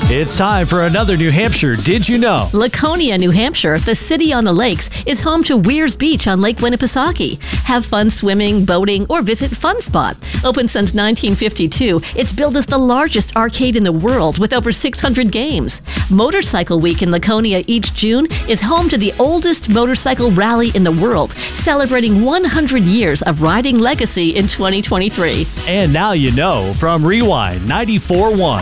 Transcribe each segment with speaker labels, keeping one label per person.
Speaker 1: It's time for another New Hampshire Did You Know?
Speaker 2: Laconia, New Hampshire, the city on the lakes, is home to Weirs Beach on Lake Winnipesaukee. Have fun swimming, boating, or visit Fun Spot. Open since 1952, it's billed as the largest arcade in the world with over 600 games. Motorcycle Week in Laconia each June is home to the oldest motorcycle rally in the world, celebrating 100 years of riding legacy in 2023.
Speaker 1: And now you know from Rewind 94.1.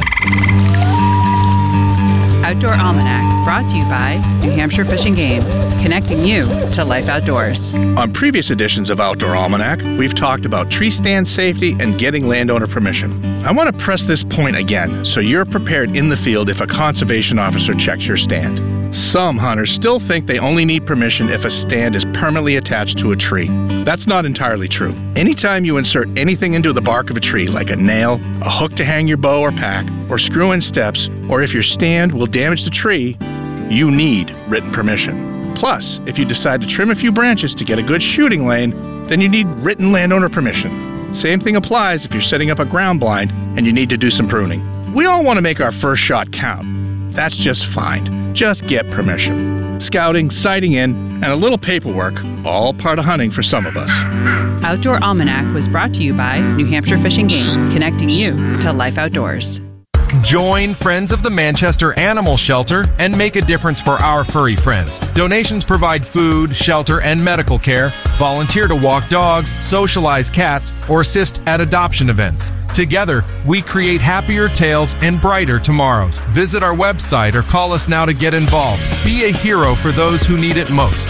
Speaker 3: Outdoor Almanac, brought to you by New Hampshire Fish and Game, connecting you to life outdoors.
Speaker 4: On previous editions of Outdoor Almanac, we've talked about tree stand safety and getting landowner permission. I want to press this point again so you're prepared in the field if a conservation officer checks your stand. Some hunters still think they only need permission if a stand is permanently attached to a tree. That's not entirely true. Anytime you insert anything into the bark of a tree, like a nail, a hook to hang your bow or pack, or screw-in steps, or if your stand will damage the tree, you need written permission. Plus, if you decide to trim a few branches to get a good shooting lane, then you need written landowner permission. Same thing applies if you're setting up a ground blind and you need to do some pruning. We all want to make our first shot count. That's just fine. Just get permission. Scouting, sighting in, and a little paperwork, all part of hunting for some of us.
Speaker 3: Outdoor Almanac was brought to you by New Hampshire Fish and Game, connecting you to life outdoors.
Speaker 5: Join Friends of the Manchester Animal Shelter and make a difference for our furry friends. Donations provide food, shelter, and medical care. Volunteer to walk dogs, socialize cats, or assist at adoption events. Together, we create happier tales and brighter tomorrows. Visit our website or call us now to get involved. Be a hero for those who need it most.